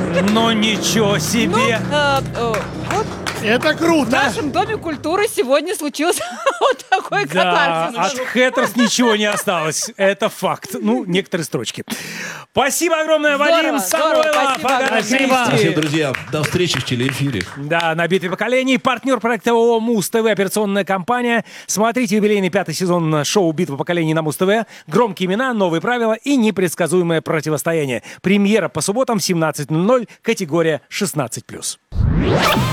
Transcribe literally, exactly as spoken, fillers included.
Ну ничего себе! Ну, э, э, вот Это в круто! нашем Доме культуры сегодня случился вот такой Да, катарсис. от Хэттерс ничего не осталось. Это факт. Ну, некоторые строчки. Спасибо огромное, Здорово, Вадим здорово, Самойлов. спасибо Агата огромное. Кристи. Спасибо. Друзья, до встречи в телеэфире. Да, на битве поколений. Партнер проекта ООО Муз-ТВ, операционная компания. Смотрите юбилейный пятый сезон шоу «Битва поколений» на Муз-ТВ. Громкие имена, новые правила и непредсказуемое противостояние. Премьера по субботам в семнадцать ноль ноль, категория шестнадцать плюс.